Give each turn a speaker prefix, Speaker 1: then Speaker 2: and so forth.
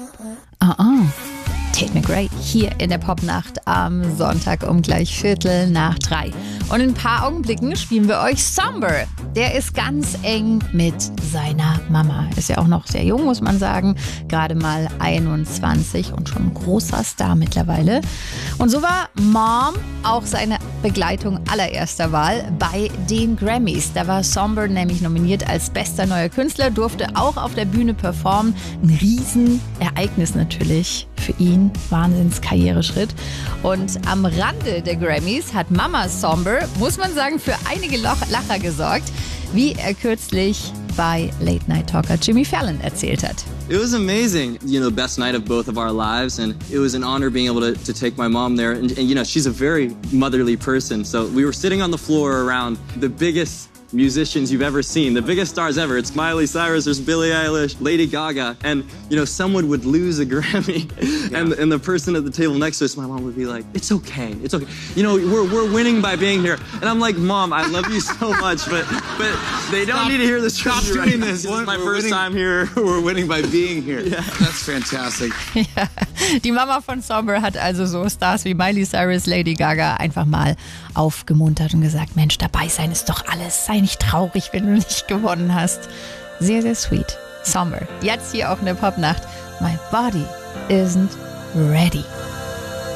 Speaker 1: Tate McRae hier in der Popnacht am Sonntag um gleich 2:15. Und in ein paar Augenblicken spielen wir euch Somber. Der ist ganz eng mit seiner Mama. Ist ja auch noch sehr jung, muss man sagen. Gerade mal 21 und schon ein großer Star mittlerweile. Und so war Mom auch seine Begleitung allererster Wahl bei den Grammys. Da war Somber nämlich nominiert als bester neuer Künstler, durfte auch auf der Bühne performen. Ein Riesenereignis natürlich für ihn. Wahnsinns-Karriereschritt. Und am Rande der Grammys hat Mama Somber, muss man sagen, für einige Lacher gesorgt, wie er kürzlich bei Late Night Talker Jimmy Fallon erzählt hat.
Speaker 2: It was amazing, best night of both of our lives, and it was an honor being able to take my mom there. And she's a very motherly person, so we were sitting on the floor around the biggest musicians you've ever seen, the biggest stars ever. It's Miley Cyrus, there's Billie Eilish, Lady Gaga, and someone would lose a Grammy, and the person at the table next to us, my mom would be like, "It's okay, it's okay. We're winning by being here." And I'm like, "Mom, I love you so much, but they don't need to hear this.
Speaker 3: Stop doing this.
Speaker 2: This is my first time here.
Speaker 3: We're winning by being here." Yeah. That's fantastic.
Speaker 1: Ja, die Mama von Somber hat also so Stars wie Miley Cyrus, Lady Gaga einfach mal aufgemuntert und gesagt, Mensch, dabei sein ist doch alles. Sei nicht traurig, wenn du nicht gewonnen hast. Sehr, sehr sweet. Somber. Jetzt hier auch in der Popnacht. My body isn't ready.